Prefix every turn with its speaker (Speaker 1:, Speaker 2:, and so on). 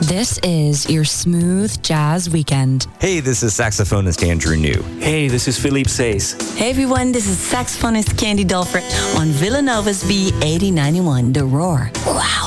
Speaker 1: This is your smooth jazz weekend.
Speaker 2: Hey, this is saxophonist Andrew New.
Speaker 3: Hey, this is Philippe Says.
Speaker 4: Hey everyone, this is saxophonist Candy Dolfer on Villanova's B8091, The Roar. Wow.